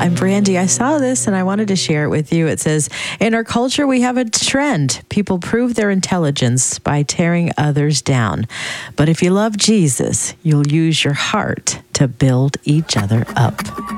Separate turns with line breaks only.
And Brandy, I saw this and I wanted to share it with you. It says, in our culture, we have a trend. People prove their intelligence by tearing others down. But if you love Jesus, you'll use your heart to build each other up.